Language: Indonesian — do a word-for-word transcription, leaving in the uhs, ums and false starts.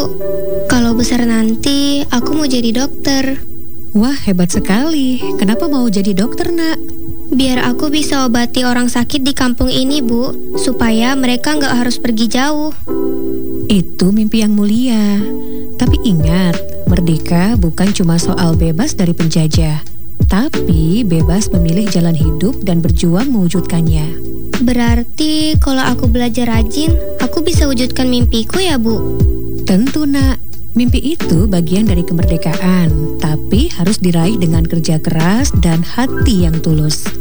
Bu. Kalau besar nanti, aku mau jadi dokter. Wah, hebat sekali. Kenapa mau jadi dokter, Nak? Biar aku bisa obati orang sakit di kampung ini, Bu. Supaya mereka nggak harus pergi jauh. Itu mimpi yang mulia. Tapi ingat, merdeka bukan cuma soal bebas dari penjajah, tapi bebas memilih jalan hidup dan berjuang mewujudkannya. Berarti kalau aku belajar rajin, aku bisa wujudkan mimpiku ya, Bu? Tentu, Nak. Mimpi itu bagian dari kemerdekaan, tapi harus diraih dengan kerja keras dan hati yang tulus.